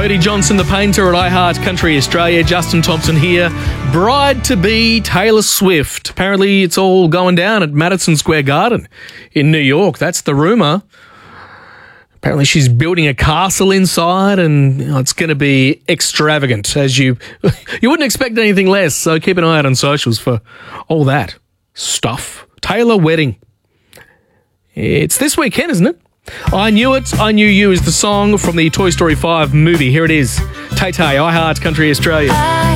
Cody Johnson, the painter at iHeart Country Australia. Justin Thompson here. Bride-to-be Taylor Swift. Apparently it's all going down at Madison Square Garden in New York. That's the rumour. Apparently she's building a castle inside and it's going to be extravagant. As you wouldn't expect anything less, so keep an eye out on socials for all that stuff. Taylor wedding. It's this weekend, isn't it? I Knew It, I Knew You is the song from the Toy Story 5 movie. Here it is. Tay Tay, iHeart Country Australia.